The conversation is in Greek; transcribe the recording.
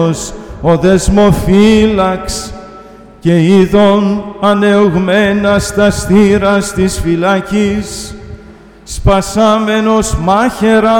ο δεσμοφύλαξ και είδον ανεωγμένα στα στήρας της φυλακής, σπασάμενος μάχαιρα